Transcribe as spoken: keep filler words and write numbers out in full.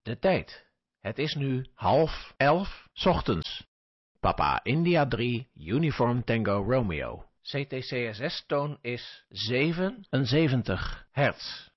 De tijd. Het is nu half elf 's ochtends. Papa India drie, Uniform Tango Romeo. C T C S S-toon is zevenenzeventig hertz.